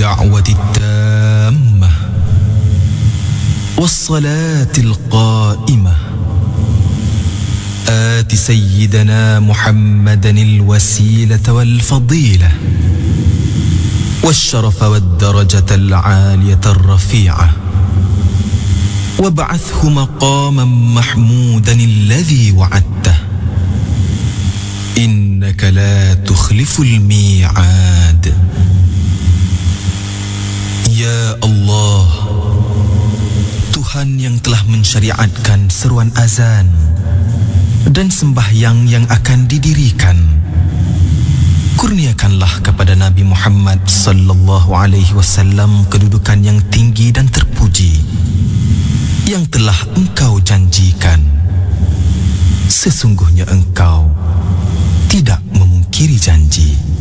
الدعوة التامة والصلاة القائمة آت سيدنا محمدا الوسيلة والفضيلة والشرف والدرجة العالية الرفيعة وابعثه مقاما محمودا الذي وعدته إنك لا تخلف الميعاد. Ya Allah, Tuhan yang telah mensyariatkan seruan azan dan sembahyang yang akan didirikan, kurniakanlah kepada Nabi Muhammad sallallahu alaihi wasallam kedudukan yang tinggi dan terpuji yang telah Engkau janjikan. Sesungguhnya Engkau tidak memungkiri janji.